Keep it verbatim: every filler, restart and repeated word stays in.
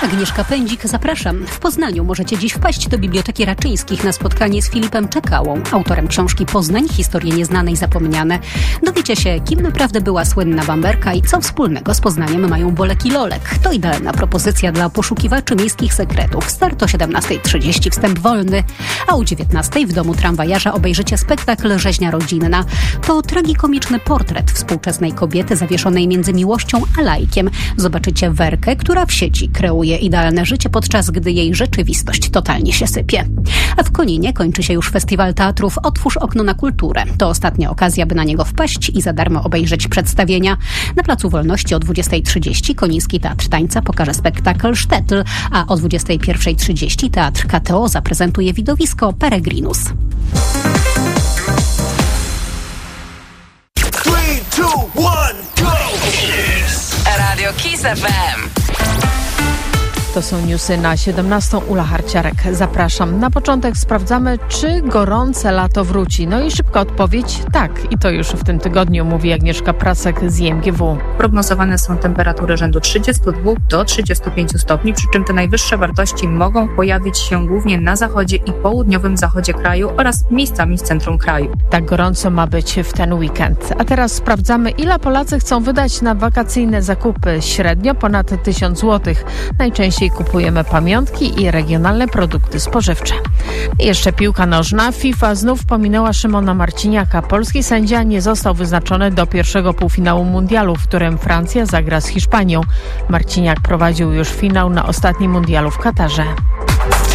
Agnieszka Pędzik, zapraszam. W Poznaniu możecie dziś wpaść do Biblioteki Raczyńskich na spotkanie z Filipem Czekałą, autorem książki Poznań, historie nieznane i zapomniane. Dowiecie się, kim naprawdę była słynna Bamberka i co wspólnego z Poznaniem mają Bolek i Lolek. To idealna propozycja dla poszukiwaczy miejskich sekretów. Start o siedemnasta trzydzieści, wstęp wolny, a o dziewiętnastej w domu tramwajarza obejrzycie spektakl Rzeźnia rodzinna. To tragikomiczny portret współczesnej kobiety zawieszonej między miłością a lajkiem. Zobaczycie Werkę, która w sieci kreuje idealne życie, podczas gdy jej rzeczywistość totalnie się sypie. A w Koninie kończy się już festiwal teatrów Otwórz okno na kulturę. To ostatnia okazja, by na niego wpaść i za darmo obejrzeć przedstawienia. Na Placu Wolności o dwudziestej trzydzieści Koniński Teatr Tańca pokaże spektakl Sztetl, a o dwudziestej pierwszej trzydzieści Teatr K T O zaprezentuje widowisko Peregrinus. three, two, one, go! Radio Kiss F M. To są newsy na siedemnastą. Ula Harciarek. Zapraszam. Na początek sprawdzamy, czy gorące lato wróci. No i szybka odpowiedź tak. I to już w tym tygodniu, mówi Agnieszka Prasek z I M G W. Prognozowane są temperatury rzędu trzydziestu dwóch do trzydziestu pięciu stopni, przy czym te najwyższe wartości mogą pojawić się głównie na zachodzie i południowym zachodzie kraju oraz miejscami w centrum kraju. Tak gorąco ma być w ten weekend. A teraz sprawdzamy, ile Polacy chcą wydać na wakacyjne zakupy. Średnio ponad tysiąc złotych. Najczęściej kupujemy pamiątki i regionalne produkty spożywcze. I jeszcze piłka nożna. FIFA znów pominęła Szymona Marciniaka. Polski sędzia nie został wyznaczony do pierwszego półfinału mundialu, w którym Francja zagra z Hiszpanią. Marciniak prowadził już finał na ostatnim mundialu w Katarze.